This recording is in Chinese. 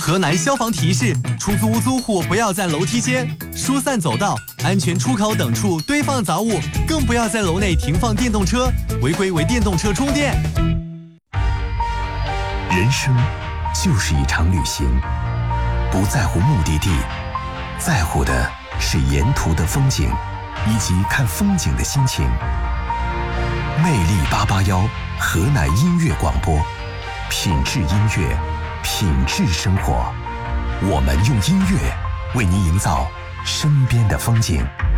河南消防提示：出租屋租户不要在楼梯间、疏散走道、安全出口等处堆放杂物，更不要在楼内停放电动车，违规为电动车充电。 人生就是一场旅行，不在乎目的地，在乎的是沿途的风景以及看风景的心情。魅力881河南音乐广播，品质音乐，品质生活。我们用音乐为您营造身边的风景。